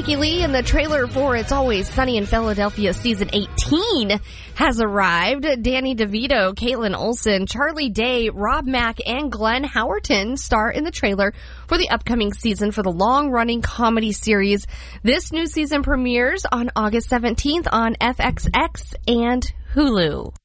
Nikki Lee, and the trailer for It's Always Sunny in Philadelphia Season 18 has arrived. Danny DeVito, Caitlin Olsen, Charlie Day, Rob Mack, and Glenn Howerton star in the trailer for the upcoming season for the long-running comedy series. This new season premieres on August 17th on FXX and Hulu.